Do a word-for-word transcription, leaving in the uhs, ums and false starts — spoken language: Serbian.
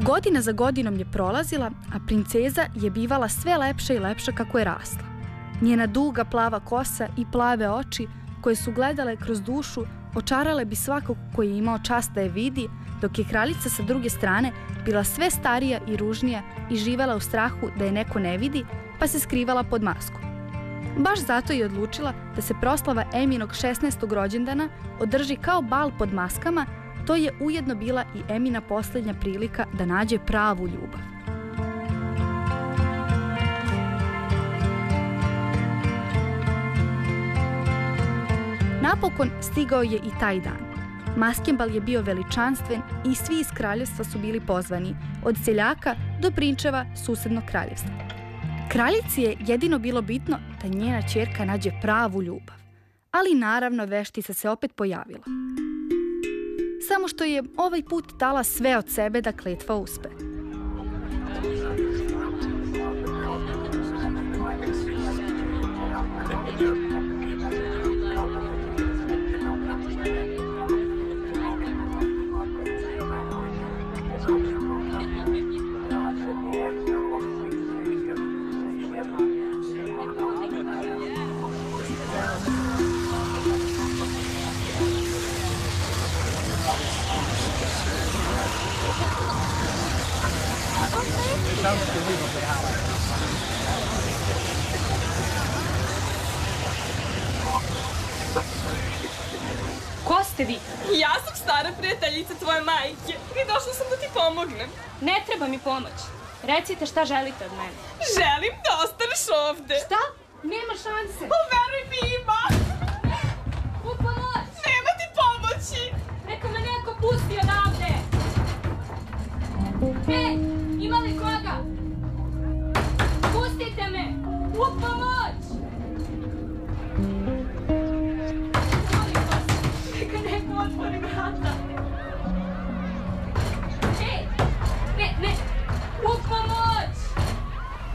Godina za godinom je prolazila, a princeza je bivala sve lepša i lepša kako je rasla. Njena duga plava kosa i plave oči, koje su gledale kroz dušu, očarale bi svakog koji je imao čast da je vidi, dok je kraljica sa druge strane bila sve starija i ružnija i živela u strahu da je neko ne vidi, pa se skrivala pod maskom. Baš zato je odlučila da se proslava Eminog šesnaestog rođendana održi kao bal pod maskama. To je ujedno bila i Emina posljednja prilika da nađe pravu ljubav. Napokon stigao je i taj dan. Maskenbal je bio veličanstven i svi iz kraljevstva su bili pozvani, od seljaka do prinčeva susednog kraljevstva. Kraljici je jedino bilo bitno da njena ćerka nađe pravu ljubav. Ali naravno veštica se opet pojavila. Samo što je ovaj put dala sve od sebe da kletva uspe. Ko ste vi? Ja sam stara prijateljica tvoje majke i došla sam da ti pomognem. Ne treba mi pomoć. Recite šta želite od mene. Želim da ostaneš ovde. Šta? Nema šanse. Poveruj mi, ima. U pomoć! Nema ti pomoći. Neka me neko pusti odavde. Ej, ima li koga? Pustite me! U pomoć!